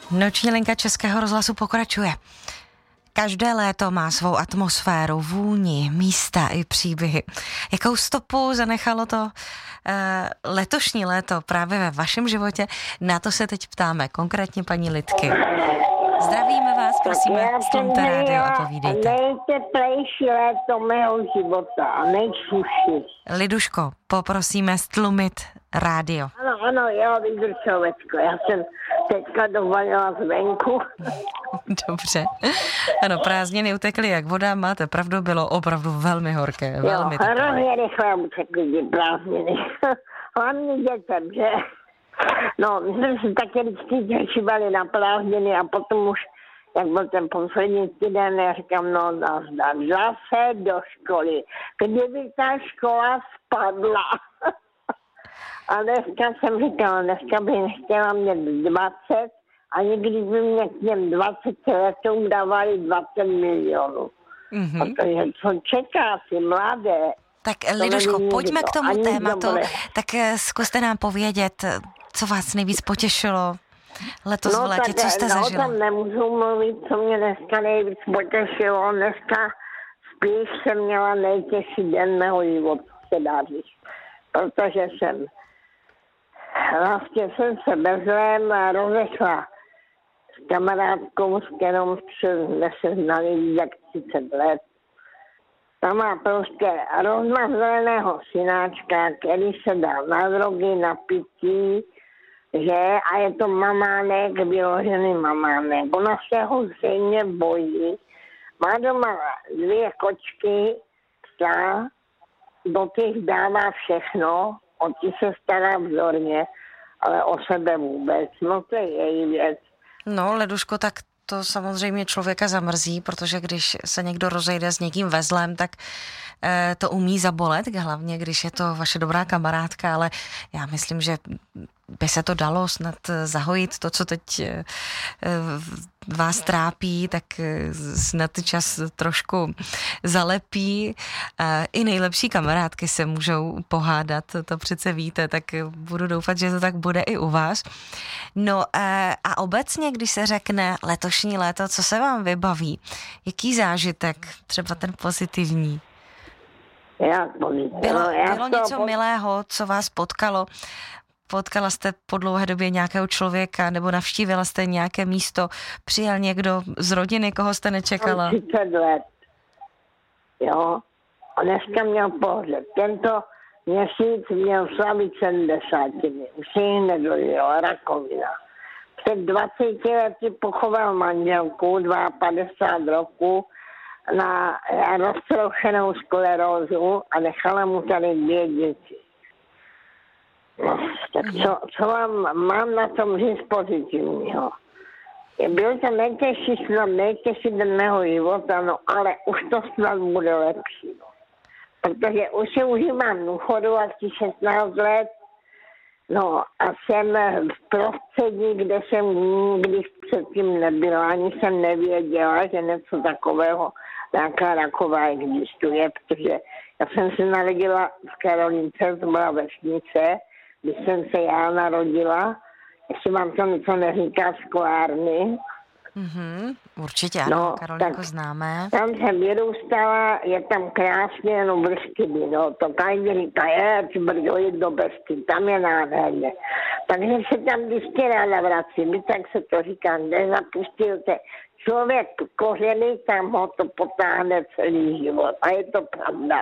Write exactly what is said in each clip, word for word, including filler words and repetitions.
Noční linka Českého rozhlasu pokračuje. Každé léto má svou atmosféru, vůni, místa i příběhy. Jakou stopu zanechalo to uh, letošní léto právě ve vašem životě? Na to se teď ptáme, konkrétně paní Lidky. Zdravíme vás, prosíme, stlumte rádio a povídejte. Nejteplejší léto mého života a nejsuší. Liduško, poprosíme stlumit rádio. Ano, ano, jo, vydrčovečko, já jsem teďka dovalila zvenku. Dobře. Ano, prázdniny utekly jak voda, máte pravdu, bylo opravdu velmi horké, jo, velmi teplé. hrozně rychle utekly ty prázdniny. Hlavně dětem, že? No, my jsme se taky vždycky těšívali na prázdniny a potom už, jak byl ten poslední týden, já říkám, no nazdar, zase do školy. Kdyby ta škola spadla. A dneska jsem říkala, dneska bych nechtěla mít dvacet, ani kdyby mě k těm dvaceti letům dávali dvacet milionů. Mm-hmm. Protože co čeká si mladé. Tak Liduško, pojďme k tomu tématu. Dobré. Tak zkuste nám povědět, co vás nejvíc potěšilo letos no, v létě, co jste no, zažila? No, tam nemůžu mluvit, co mě dneska nejvíc potěšilo. Dneska spíš jsem měla nejtěžší den mého života, se dá říct. Protože jsem vlastně jsem se bezlém rozešla s kamarádkou, s kterou jsme se znali víc jak třicet let. Ta má prostě rozmazleného synáčka, který se dal na drogy, na pití, že? A je to mamánek, vyložený mamánek. Ona se ho zřejmě bojí. Má doma dvě kočky, psa, do těch dává všechno, o ty se stará vzorně, ale o sebe vůbec. No to je její věc. No, Leduško, tak to samozřejmě člověka zamrzí, protože když se někdo rozejde s někým ve zlém, tak eh, to umí zabolet, hlavně když je to vaše dobrá kamarádka, ale já myslím, že by se to dalo snad zahojit, to, co teď eh, vás trápí, tak eh, snad čas trošku zalepí. Eh, I nejlepší kamarádky se můžou pohádat, to přece víte, tak budu doufat, že to tak bude i u vás. No eh, a obecně, když se řekne letošní léto, co se vám vybaví? Jaký zážitek, třeba ten pozitivní? Já povím, bylo no, já bylo něco po... milého, co vás potkalo? Potkala jste po dlouhé době nějakého člověka nebo navštívila jste nějaké místo, přijel někdo z rodiny, koho jste nečekala? třicet let, jo. A dneska měl pohřeb. Tento měsíc měl slavit sedmdesátiny. Už se jí nedožila, rakovina. Před dvaceti lety pochoval manželku, padesát dva roku, na roztroušenou sklerózu a nechala mu tady dvě děti. No, tak co, co vám mám na tom říct pozitivního? Byl to nejtěžší snad, nejtěžší den mého života, no ale už to snad bude lepší. No. Protože už se užívám důchodu asi šestnáct let, no a jsem v prostředí, kde jsem nikdy předtím nebyla, ani jsem nevěděla, že něco takového, nějaká raková existuje, protože já jsem se narodila v Karolince, to byla vesnice, když jsem se já narodila, jestli vám to něco neříká, Sklárny. Mm-hmm, určitě, ano, no, Karolinku známe. Tam jsem vyrůstala, je tam krásně, jenom Beskydy, no, to každý říká, je, či brzo jít do Beskydy, tam je nádherně. Takže se tam vždycky ráda vracím, tak se to říká, nezapustilte. Člověk kořeny, tam ho to potáhne celý život a je to pravda.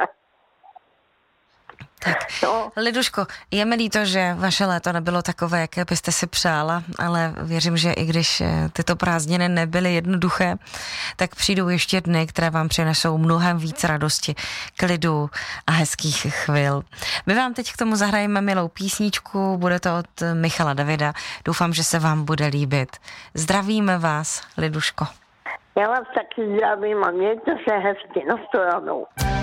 Tak, no. Liduško, je mi líto, že vaše léto nebylo takové, jaké byste si přála, ale věřím, že i když tyto prázdniny nebyly jednoduché, tak přijdou ještě dny, které vám přinesou mnohem víc radosti, klidu a hezkých chvil. My vám teď k tomu zahrajeme milou písničku, bude to od Michala Davida. Doufám, že se vám bude líbit. Zdravíme vás, Liduško. Já vás taky zdravím a mějte se hezky, na shledanou.